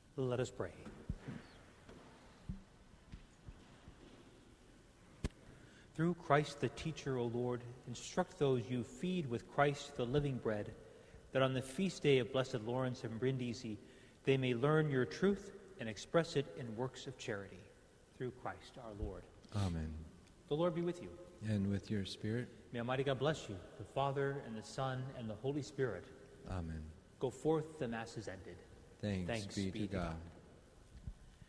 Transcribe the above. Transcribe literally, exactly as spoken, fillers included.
Let us pray. Through Christ the teacher, O Lord, instruct those you feed with Christ the living bread, that on the feast day of Blessed Lawrence and Brindisi they may learn your truth and express it in works of charity. Through Christ our Lord. Amen. The Lord be with you. And with your spirit. May Almighty God bless you, the Father, and the Son, and the Holy Spirit. Amen. Go forth, the Mass is ended. Thanks, Thanks be, be to to God. God.